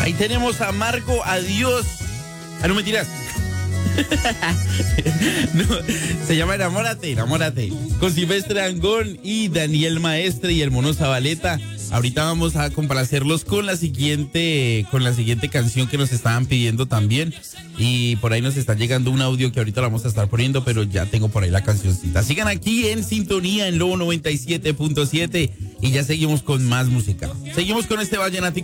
Ahí tenemos a Marco Adiós. Ah, no mentiras. No, se llama Enamórate, Enamórate. Con Silvestre Dangond y Daniel Maestre y el Mono Zabaleta. Ahorita vamos a complacerlos con la siguiente canción que nos estaban pidiendo también. Y por ahí nos está llegando un audio que ahorita lo vamos a estar poniendo, pero ya tengo por ahí la cancioncita. Sigan aquí en sintonía en Lobo 97.7 y ya seguimos con más música. Seguimos con este vallenatico